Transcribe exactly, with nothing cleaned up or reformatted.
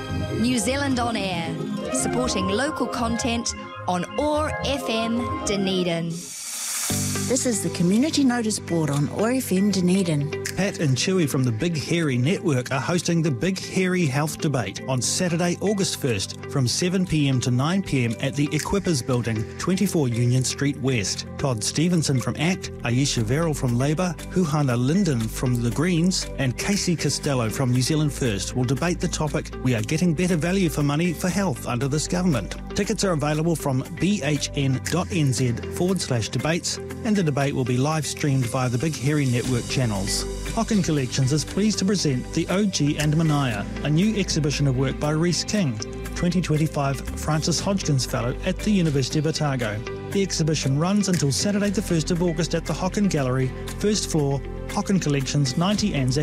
New Zealand On Air, supporting local content on O A R F M Dunedin. This is the Community Notice Board on O A R F M Dunedin. Pat and Chewy from the Big Hairy Network are hosting the Big Hairy Health Debate on Saturday, August first from seven p m to nine p m at the Equippers Building, twenty-four Union Street West. Todd Stevenson from ACT, Ayesha Verrill from Labour, Huhana Linden from the Greens and Casey Costello from New Zealand First will debate the topic, "We are getting better value for money for health under this government." Tickets are available from bhn.nz forward slash debates and the debate will be live streamed via the Big Hairy Network channels. Hocken Collections is pleased to present The O G and Mania, a new exhibition of work by Rhys King, twenty twenty-five Francis Hodgkins Fellow at the University of Otago. The exhibition runs until Saturday the first of August at the Hocken Gallery, first floor, Hocken Collections, ninety Anzac